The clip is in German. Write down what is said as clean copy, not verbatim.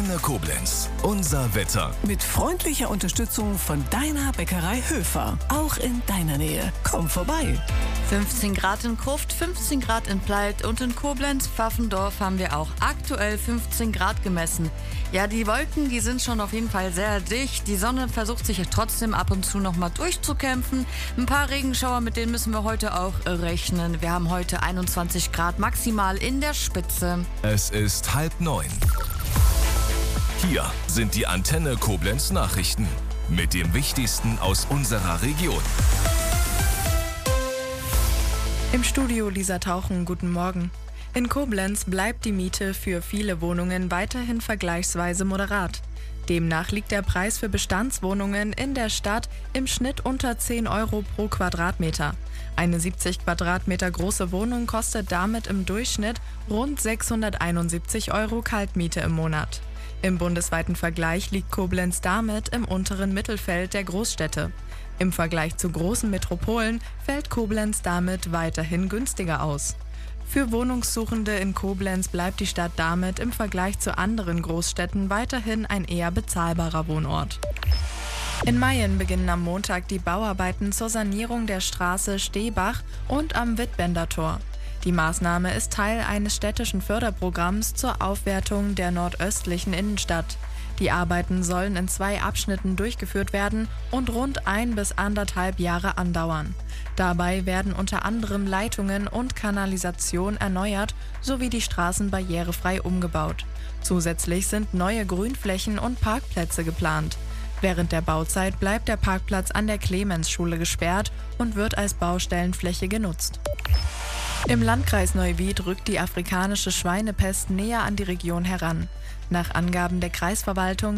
Antenne Koblenz. Unser Wetter. Mit freundlicher Unterstützung von deiner Bäckerei Höfer. Auch in deiner Nähe. Komm vorbei. 15 Grad in Kruft, 15 Grad in Pleit und in Koblenz-Pfaffendorf haben wir auch aktuell 15 Grad gemessen. Ja, die Wolken, die sind schon auf jeden Fall sehr dicht. Die Sonne versucht sich trotzdem ab und zu noch mal durchzukämpfen. Ein paar Regenschauer, mit denen müssen wir heute auch rechnen. Wir haben heute 21 Grad maximal in der Spitze. Es ist 8:30. Hier sind die Antenne Koblenz Nachrichten mit dem Wichtigsten aus unserer Region. Im Studio Lisa Tauchen, guten Morgen. In Koblenz bleibt die Miete für viele Wohnungen weiterhin vergleichsweise moderat. Demnach liegt der Preis für Bestandswohnungen in der Stadt im Schnitt unter 10 Euro pro Quadratmeter. Eine 70 Quadratmeter große Wohnung kostet damit im Durchschnitt rund 671 Euro Kaltmiete im Monat. Im bundesweiten Vergleich liegt Koblenz damit im unteren Mittelfeld der Großstädte. Im Vergleich zu großen Metropolen fällt Koblenz damit weiterhin günstiger aus. Für Wohnungssuchende in Koblenz bleibt die Stadt damit im Vergleich zu anderen Großstädten weiterhin ein eher bezahlbarer Wohnort. In Mayen beginnen am Montag die Bauarbeiten zur Sanierung der Straße Stehbach und am Wittbender Tor. Die Maßnahme ist Teil eines städtischen Förderprogramms zur Aufwertung der nordöstlichen Innenstadt. Die Arbeiten sollen in 2 Abschnitten durchgeführt werden und rund 1 bis 1,5 Jahre andauern. Dabei werden unter anderem Leitungen und Kanalisation erneuert sowie die Straßen barrierefrei umgebaut. Zusätzlich sind neue Grünflächen und Parkplätze geplant. Während der Bauzeit bleibt der Parkplatz an der Clemensschule gesperrt und wird als Baustellenfläche genutzt. Im Landkreis Neuwied rückt die afrikanische Schweinepest näher an die Region heran. Nach Angaben der Kreisverwaltung